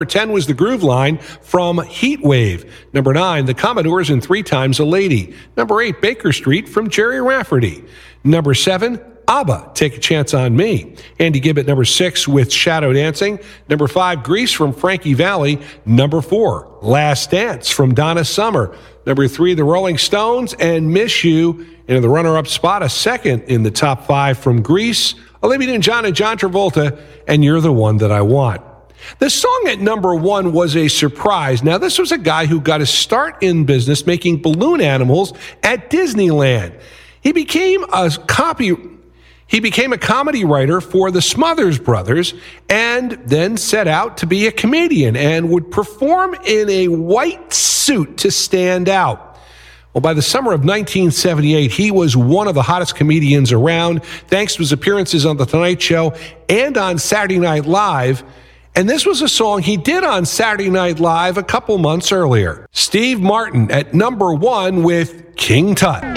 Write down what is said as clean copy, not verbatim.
Number 10 was the Groove Line from Heat Wave. Number 9, the Commodores and 3 Times a Lady. Number 8, Baker Street from Jerry Rafferty. Number 7, ABBA, Take a Chance on Me. Andy Gibb, number 6 with Shadow Dancing. Number 5, Grease from Frankie Valli. Number 4, Last Dance from Donna Summer. Number 3, the Rolling Stones and Miss You. In the runner-up spot, a second in the top 5 from Grease, Olivia Newton-John and John Travolta, and You're the One That I Want. The song at number 1 was a surprise. Now, this was a guy who got his start in business making balloon animals at Disneyland. He became a comedy writer for the Smothers Brothers and then set out to be a comedian and would perform in a white suit to stand out. Well, by the summer of 1978, he was one of the hottest comedians around, thanks to his appearances on The Tonight Show and on Saturday Night Live. And this was a song he did on Saturday Night Live a couple months earlier. Steve Martin at number 1 with King Tut.